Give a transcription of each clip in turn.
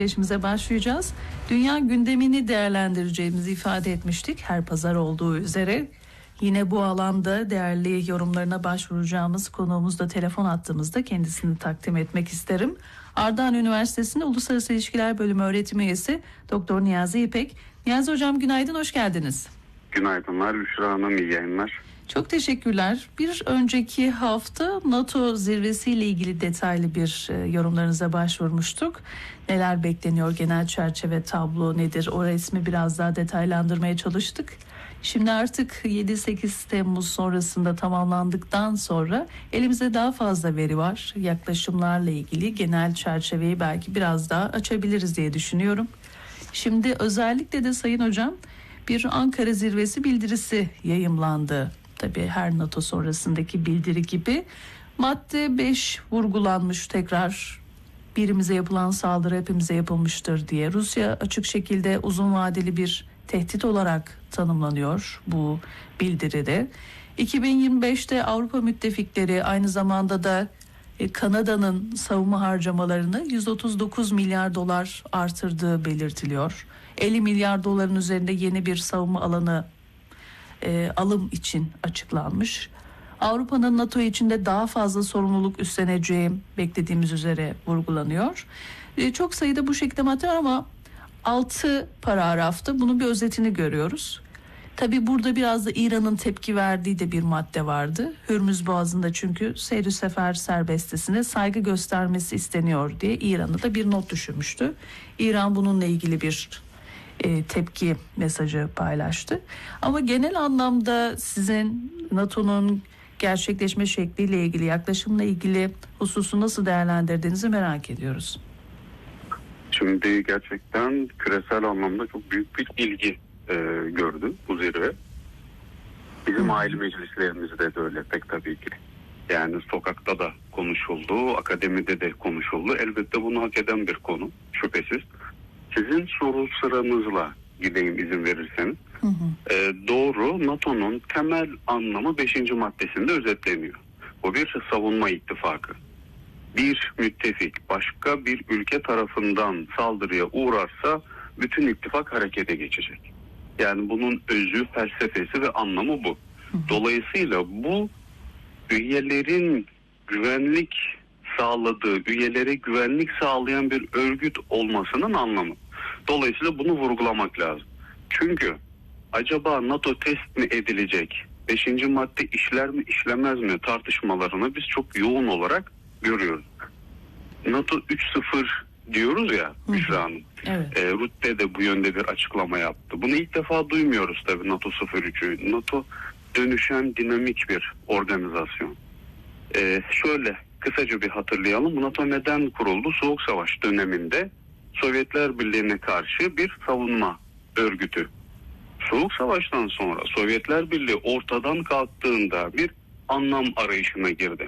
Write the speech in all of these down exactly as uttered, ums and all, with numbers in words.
İşimize başlayacağız. Dünya gündemini değerlendireceğimizi ifade etmiştik. Her pazar olduğu üzere yine bu alanda değerli yorumlarına başvuracağımız konuğumuz da telefon attığımızda kendisini takdim etmek isterim. Ardahan Üniversitesi'nde Uluslararası İlişkiler Bölümü öğretim üyesi Doktor Niyazi İpek. Niyazi Hocam günaydın, hoş geldiniz. Günaydınlar Büşra Hanım, iyi yayınlar. Çok teşekkürler. Bir önceki hafta NATO zirvesiyle ilgili detaylı bir e, yorumlarınıza başvurmuştuk. Neler bekleniyor, genel çerçeve tablo nedir, o resmi biraz daha detaylandırmaya çalıştık. Şimdi artık yedi sekiz Temmuz sonrasında tamamlandıktan sonra elimizde daha fazla veri var. Yaklaşımlarla ilgili genel çerçeveyi belki biraz daha açabiliriz diye düşünüyorum. Şimdi özellikle de Sayın Hocam bir Ankara Zirvesi bildirisi yayımlandı. Tabii her NATO sonrasındaki bildiri gibi madde beş vurgulanmış tekrar, birimize yapılan saldırı hepimize yapılmıştır diye. Rusya açık şekilde uzun vadeli bir tehdit olarak tanımlanıyor bu bildiride. iki bin yirmi beşte Avrupa müttefikleri aynı zamanda da Kanada'nın savunma harcamalarını yüz otuz dokuz milyar dolar artırdığı belirtiliyor. elli milyar doların üzerinde yeni bir savunma alanı e, alım için açıklanmış. Avrupa'nın NATO içinde daha fazla sorumluluk üstleneceği beklediğimiz üzere vurgulanıyor. E, çok sayıda bu şekilde madde var ama altı paragrafta bunun bir özetini görüyoruz. Tabii burada biraz da İran'ın tepki verdiği de bir madde vardı. Hürmüz Boğazı'nda çünkü seyr-i sefer serbestisine saygı göstermesi isteniyor diye İran'a da bir not düşürmüştü. İran bununla ilgili bir e, tepki mesajı paylaştı. Ama genel anlamda sizin NATO'nun gerçekleşme şekliyle ilgili, yaklaşımla ilgili hususu nasıl değerlendirdiğinizi merak ediyoruz. Şimdi gerçekten küresel anlamda çok büyük bir ilgi e, gördü bu zirve. Bizim hmm. aile meclislerimizde de öyle pek tabii ki. Yani sokakta da konuşuldu, akademide de konuşuldu. Elbette bunu hak eden bir konu, şüphesiz. Sizin soru sıranızla gideyim izin verirseniz. Hı hı. E, doğru, NATO'nun temel anlamı beşinci maddesinde özetleniyor. Bu bir savunma ittifakı. Bir müttefik başka bir ülke tarafından saldırıya uğrarsa bütün ittifak harekete geçecek. Yani bunun özü, felsefesi ve anlamı bu. Hı hı. Dolayısıyla bu üyelerin güvenlik sağladığı, üyelere güvenlik sağlayan bir örgüt olmasının anlamı. Dolayısıyla bunu vurgulamak lazım. Çünkü acaba NATO test mi edilecek, beşinci madde işler mi işlemez mi tartışmalarını biz çok yoğun olarak görüyoruz. NATO üç sıfır diyoruz ya Büşra Hanım. Evet. E, Rutte de bu yönde bir açıklama yaptı. Bunu ilk defa duymuyoruz tabii NATO sıfır üçü. NATO dönüşen dinamik bir organizasyon. E, şöyle kısaca bir hatırlayalım. NATO neden kuruldu? Soğuk Savaş döneminde Sovyetler Birliği'ne karşı bir savunma örgütü. Soğuk Savaş'tan sonra Sovyetler Birliği ortadan kalktığında bir anlam arayışına girdi.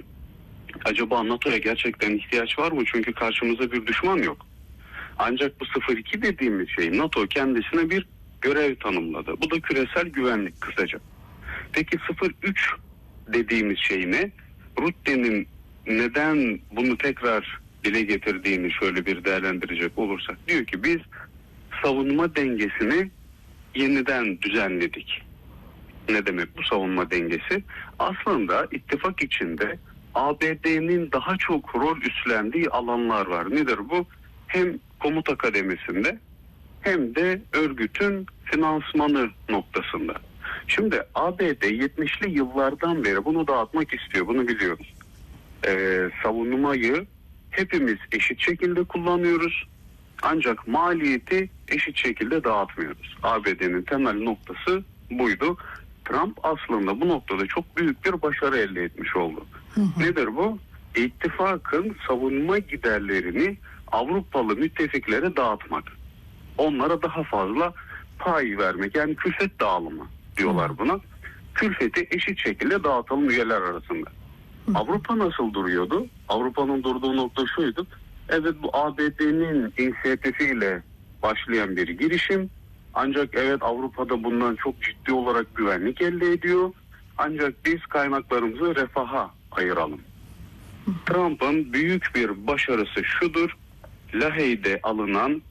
Acaba NATO'ya gerçekten ihtiyaç var mı? Çünkü karşımızda bir düşman yok. Ancak bu sıfır iki dediğimiz şey NATO kendisine bir görev tanımladı. Bu da küresel güvenlik kısaca. Peki sıfır üç dediğimiz şey ne? Rutte'nin neden bunu tekrar dile getirdiğini şöyle bir değerlendirecek olursak. Diyor ki biz savunma dengesini yeniden düzenledik. Ne demek bu savunma dengesi? Aslında ittifak içinde A B D'nin daha çok rol üstlendiği alanlar var. Nedir bu? Hem komuta kademesinde hem de örgütün finansmanı noktasında. Şimdi A B D yetmişli yıllardan beri bunu dağıtmak istiyor. Bunu biliyoruz. Ee, savunmayı hepimiz eşit şekilde kullanıyoruz. Ancak maliyeti eşit şekilde dağıtmıyoruz. A B D'nin temel noktası buydu. Trump aslında bu noktada çok büyük bir başarı elde etmiş oldu. Hı hı. Nedir bu? İttifakın savunma giderlerini Avrupalı müttefiklere dağıtmak. Onlara daha fazla pay vermek. Yani külfet dağılımı diyorlar hı. buna. Külfeti eşit şekilde dağıtalım üyeler arasında. Hı. Avrupa nasıl duruyordu? Avrupa'nın durduğu nokta şuydu. Evet, bu A B D'nin inisiyatifiyle başlayan bir girişim. Ancak evet, Avrupa'da bundan çok ciddi olarak güvenlik elde ediyor. Ancak biz kaynaklarımızı refaha ayıralım. Trump'ın büyük bir başarısı şudur. Lahey'de alınan